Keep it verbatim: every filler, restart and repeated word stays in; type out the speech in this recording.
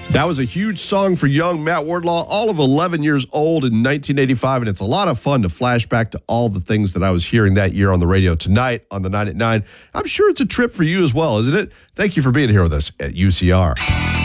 That was a huge song for young Matt Wardlaw, all of eleven years old in nineteen eighty-five, and it's a lot of fun to flash back to all the things that I was hearing that year on the radio tonight on the nine at nine. I'm sure it's a trip for you as well, isn't it? Thank you for being here with us at U C R.